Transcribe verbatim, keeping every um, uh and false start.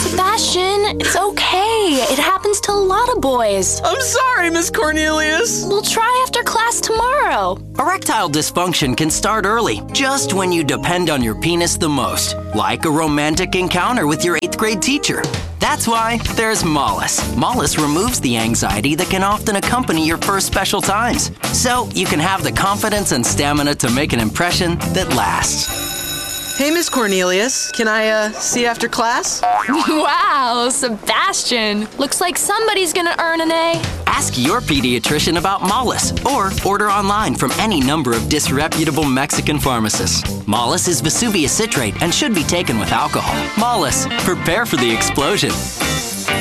Sebastian, it's okay. It happens to a lot of boys. I'm sorry, Miss Cornelius. We'll try after class tomorrow. Erectile dysfunction can start early, just when you depend on your penis the most, like a romantic encounter with your eighth grade teacher. That's why there's Mollus. Mollus removes the anxiety that can often accompany your first special times, so you can have the confidence and stamina to make an impression that lasts. Hey, Miss Cornelius, can I, uh, see you after class? Wow, Sebastian. Looks like somebody's gonna earn an A. Ask your pediatrician about Mollus, or order online from any number of disreputable Mexican pharmacists. Mollus is Vesuvius citrate and should be taken with alcohol. Mollus, prepare for the explosion.